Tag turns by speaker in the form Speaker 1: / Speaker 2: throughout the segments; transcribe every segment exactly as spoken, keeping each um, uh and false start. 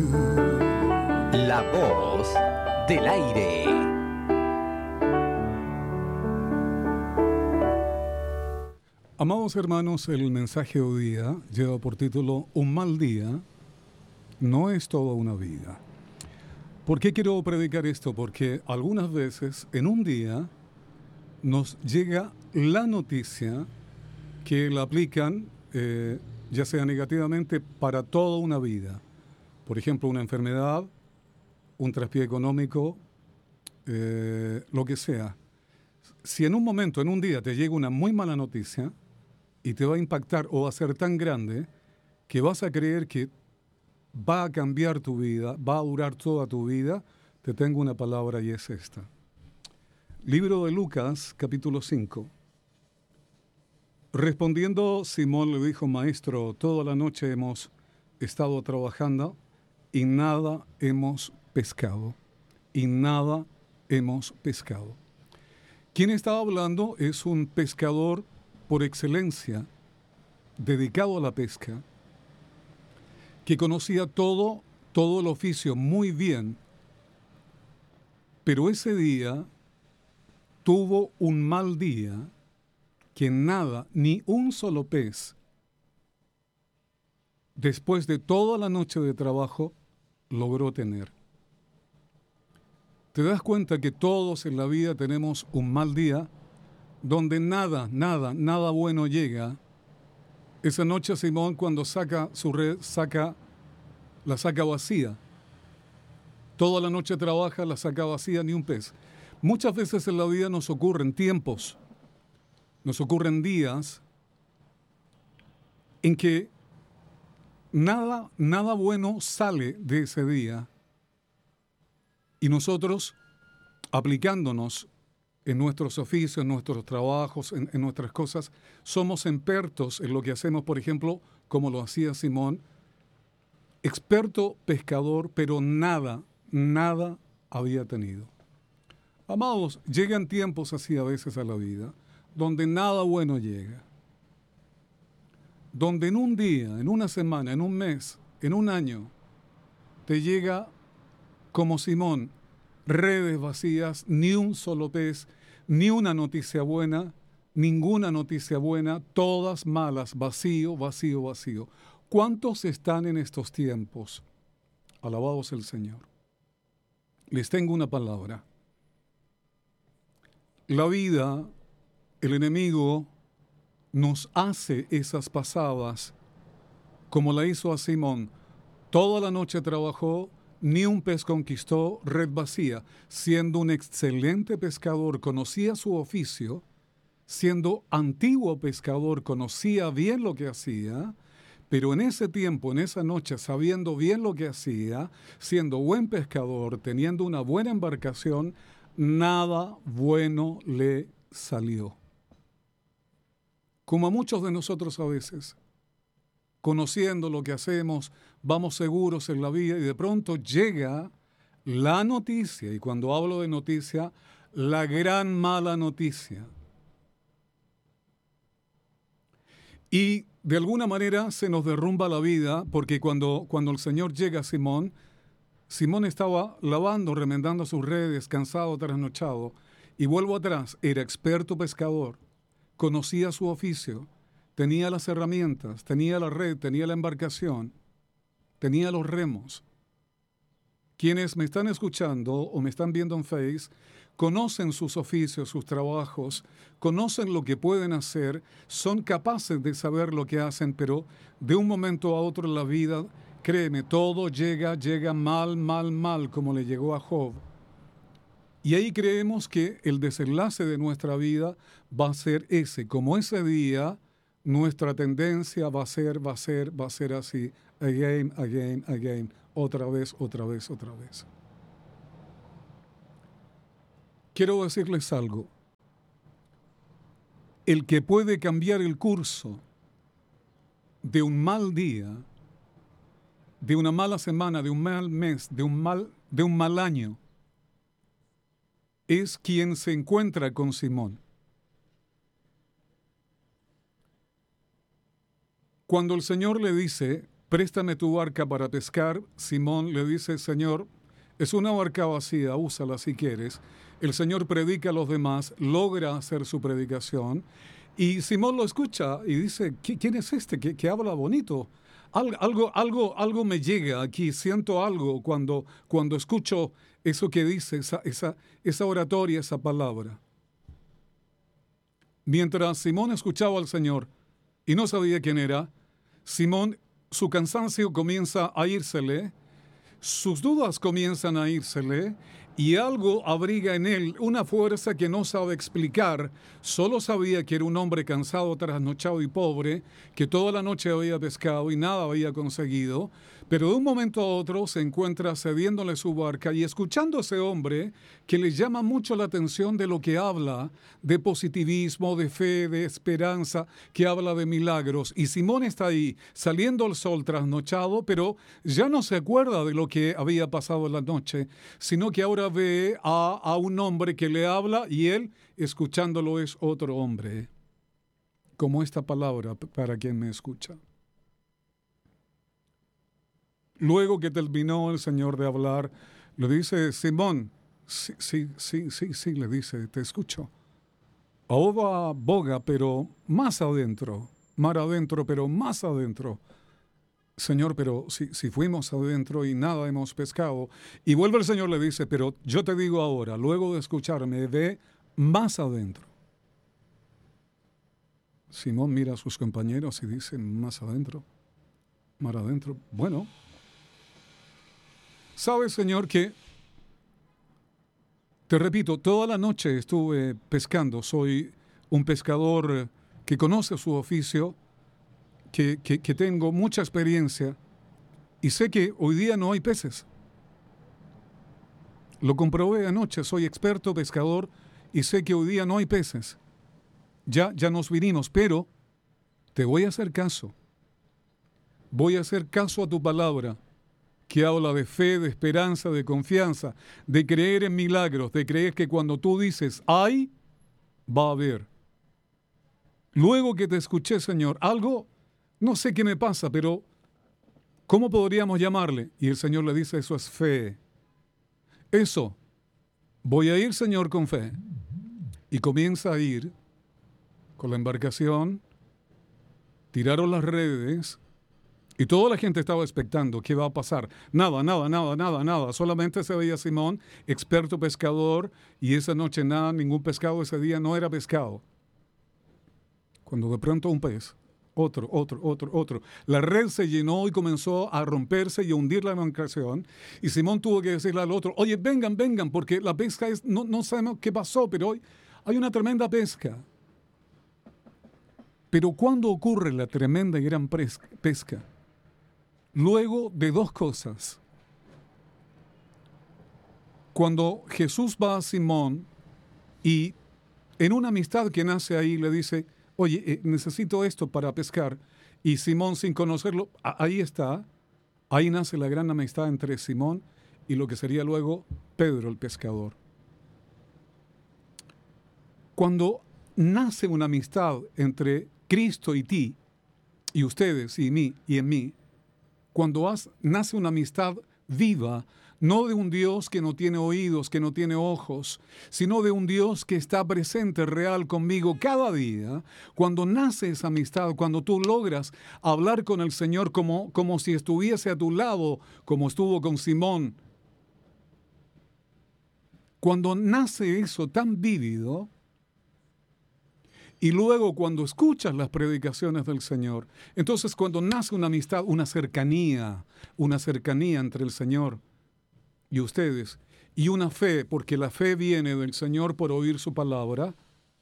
Speaker 1: La voz del aire.
Speaker 2: Amados hermanos, el mensaje de hoy día lleva por título Un mal día no es toda una vida. ¿Por qué quiero predicar esto? Porque algunas veces en un día nos llega la noticia que la aplican eh, ya sea negativamente para toda una vida. Por ejemplo, una enfermedad, un traspié económico, eh, lo que sea. Si en un momento, en un día, te llega una muy mala noticia y te va a impactar o va a ser tan grande que vas a creer que va a cambiar tu vida, va a durar toda tu vida, te tengo una palabra y es esta. Libro de Lucas, capítulo cinco. Respondiendo, Simón le dijo: Maestro, toda la noche hemos estado trabajando y nada hemos pescado. Y nada hemos pescado. Quien estaba hablando es un pescador por excelencia, dedicado a la pesca, que conocía todo, todo el oficio muy bien, pero ese día tuvo un mal día que nada, ni un solo pez, después de toda la noche de trabajo, logró tener. ¿Te das cuenta que todos en la vida tenemos un mal día donde nada, nada, nada bueno llega? Esa noche Simón, cuando saca su red, saca, la saca vacía. Toda la noche trabaja, la saca vacía, ni un pez. Muchas veces en la vida nos ocurren tiempos, nos ocurren días en que nada, nada bueno sale de ese día y nosotros, aplicándonos en nuestros oficios, en nuestros trabajos, en, en nuestras cosas, somos expertos en lo que hacemos, por ejemplo, como lo hacía Simón, experto pescador, pero nada, nada había tenido. Amados, llegan tiempos así a veces a la vida, donde nada bueno llega. Donde en un día, en una semana, en un mes, en un año, te llega como Simón, redes vacías, ni un solo pez, ni una noticia buena, ninguna noticia buena, todas malas, vacío, vacío, vacío. ¿Cuántos están en estos tiempos? Alabados el Señor. Les tengo una palabra. La vida, el enemigo, nos hace esas pasadas como la hizo a Simón. Toda la noche trabajó, ni un pez conquistó, red vacía. Siendo un excelente pescador, conocía su oficio. Siendo antiguo pescador, conocía bien lo que hacía. Pero en ese tiempo, en esa noche, sabiendo bien lo que hacía, siendo buen pescador, teniendo una buena embarcación, nada bueno le salió. Como a muchos de nosotros a veces, conociendo lo que hacemos, vamos seguros en la vida y de pronto llega la noticia, y cuando hablo de noticia, la gran mala noticia. Y de alguna manera se nos derrumba la vida, porque cuando, cuando el Señor llega a Simón, Simón estaba lavando, remendando sus redes, cansado, trasnochado, y vuelvo atrás, era experto pescador, conocía su oficio, tenía las herramientas, tenía la red, tenía la embarcación, tenía los remos. Quienes me están escuchando o me están viendo en Face, conocen sus oficios, sus trabajos, conocen lo que pueden hacer, son capaces de saber lo que hacen, pero de un momento a otro en la vida, créeme, todo llega, llega mal, mal, mal, como le llegó a Job. Y ahí creemos que el desenlace de nuestra vida va a ser ese. Como ese día, nuestra tendencia va a ser, va a ser, va a ser así. Again, again, again. Otra vez, otra vez, otra vez. Quiero decirles algo. El que puede cambiar el curso de un mal día, de una mala semana, de un mal mes, de un mal, de un mal año, es quien se encuentra con Simón. Cuando el Señor le dice, préstame tu barca para pescar. Simón le dice, Señor, es una barca vacía, úsala si quieres. El Señor predica a los demás, logra hacer su predicación, y Simón lo escucha y dice, ¿quién es este que, que habla bonito? Algo, algo, algo, algo me llega aquí, siento algo cuando, cuando escucho eso que dice, esa, esa, esa oratoria, esa palabra. Mientras Simón escuchaba al Señor y no sabía quién era, Simón, su cansancio comienza a írsele, sus dudas comienzan a írsele, y algo abriga en él una fuerza que no sabe explicar. Solo sabía que era un hombre cansado, trasnochado y pobre, que toda la noche había pescado y nada había conseguido, pero de un momento a otro se encuentra cediéndole su barca y escuchando a ese hombre que le llama mucho la atención de lo que habla, de positivismo, de fe, de esperanza, que habla de milagros. Y Simón está ahí, saliendo al sol trasnochado, pero ya no se acuerda de lo que había pasado en la noche, sino que ahora ve a, a un hombre que le habla y él, escuchándolo, es otro hombre. Como esta palabra para quien me escucha. Luego que terminó el Señor de hablar, le dice, Simón, sí, sí, sí, sí, sí, le dice, te escucho. Ahora boga, pero más adentro, mar adentro, pero más adentro. Señor, pero si, si fuimos adentro y nada hemos pescado. Y vuelve el Señor, le dice, pero yo te digo ahora, luego de escucharme, ve más adentro. Simón mira a sus compañeros y dice, más adentro, mar adentro. Bueno, ¿sabes, Señor, que, te repito, toda la noche estuve pescando? Soy un pescador que conoce su oficio, que, que, que tengo mucha experiencia y sé que hoy día no hay peces. Lo comprobé anoche, soy experto pescador y sé que hoy día no hay peces. Ya, ya nos vinimos, pero te voy a hacer caso. Voy a hacer caso a tu palabra, que habla de fe, de esperanza, de confianza, de creer en milagros, de creer que cuando tú dices hay, va a haber. Luego que te escuché, Señor, algo, no sé qué me pasa, pero ¿cómo podríamos llamarle? Y el Señor le dice, eso es fe. Eso, voy a ir, Señor, con fe. Y comienza a ir con la embarcación, tiraron las redes, y toda la gente estaba expectando qué va a pasar. Nada, nada, nada, nada, nada. Solamente se veía Simón, experto pescador, y esa noche nada, ningún pescado ese día no era pescado. Cuando de pronto un pez, otro, otro, otro, otro. La red se llenó y comenzó a romperse y a hundir la embarcación. Y Simón tuvo que decirle al otro, oye, vengan, vengan, porque la pesca es, no, no sabemos qué pasó, pero hoy hay una tremenda pesca. Pero ¿cuándo ocurre la tremenda y gran pesca? Luego de dos cosas. Cuando Jesús va a Simón y en una amistad que nace ahí le dice, oye, eh, necesito esto para pescar. Y Simón, sin conocerlo, ahí está. Ahí nace la gran amistad entre Simón y lo que sería luego Pedro el pescador. Cuando nace una amistad entre Cristo y ti, y ustedes y mí y en mí, cuando has, nace una amistad viva, no de un Dios que no tiene oídos, que no tiene ojos, sino de un Dios que está presente, real conmigo cada día, cuando nace esa amistad, cuando tú logras hablar con el Señor como, como si estuviese a tu lado, como estuvo con Simón, cuando nace eso tan vívido, y luego cuando escuchas las predicaciones del Señor, entonces cuando nace una amistad, una cercanía, una cercanía entre el Señor y ustedes, y una fe, porque la fe viene del Señor por oír su palabra,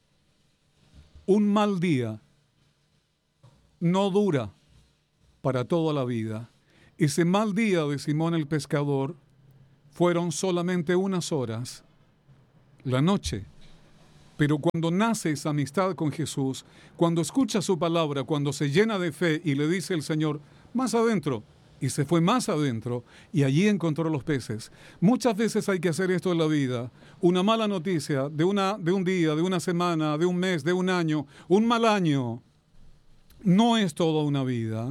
Speaker 2: un mal día no dura para toda la vida. Ese mal día de Simón el pescador fueron solamente unas horas, la noche. Pero cuando nace esa amistad con Jesús, cuando escucha su palabra, cuando se llena de fe y le dice el Señor, más adentro, y se fue más adentro, y allí encontró los peces. Muchas veces hay que hacer esto en la vida. Una mala noticia de, una, de un día, de una semana, de un mes, de un año, un mal año, no es toda una vida.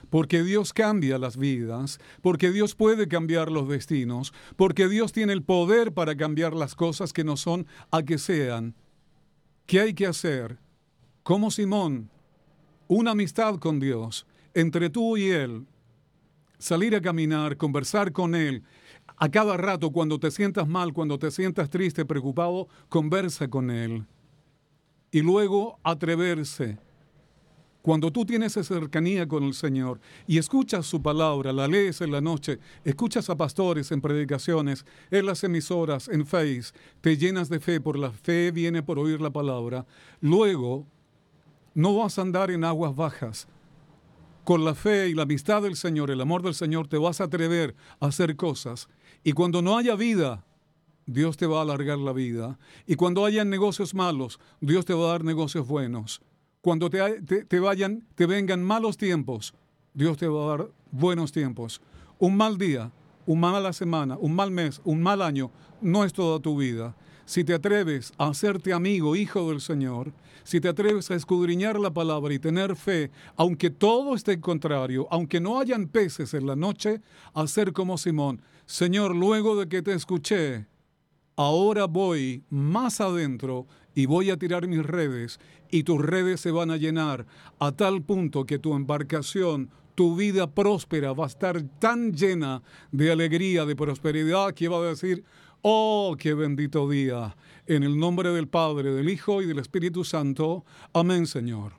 Speaker 2: porque Dios cambia las vidas, porque Dios puede cambiar los destinos, porque Dios tiene el poder para cambiar las cosas que no son a que sean. ¿Qué hay que hacer? Como Simón, una amistad con Dios, entre tú y Él, salir a caminar, conversar con Él. A cada rato, cuando te sientas mal, cuando te sientas triste, preocupado, conversa con Él. Y luego atreverse. Cuando tú tienes esa cercanía con el Señor y escuchas su palabra, la lees en la noche, escuchas a pastores en predicaciones, en las emisoras, en Face, te llenas de fe, por la fe viene por oír la palabra, luego no vas a andar en aguas bajas. Con la fe y la amistad del Señor, el amor del Señor, te vas a atrever a hacer cosas. Y cuando no haya vida, Dios te va a alargar la vida. Y cuando hayan negocios malos, Dios te va a dar negocios buenos. Cuando te, te, te vayan, te vengan malos tiempos, Dios te va a dar buenos tiempos. Un mal día, una mala semana, un mal mes, un mal año, no es toda tu vida. Si te atreves a hacerte amigo, hijo del Señor, si te atreves a escudriñar la palabra y tener fe, aunque todo esté contrario, aunque no hayan peces en la noche, a ser como Simón. Señor, luego de que te escuché, ahora voy más adentro y voy a tirar mis redes, y tus redes se van a llenar a tal punto que tu embarcación, tu vida próspera va a estar tan llena de alegría, de prosperidad, que va a decir: ¡oh, qué bendito día! En el nombre del Padre, del Hijo y del Espíritu Santo. Amén, Señor.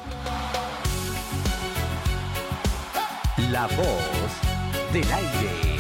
Speaker 1: La voz del aire.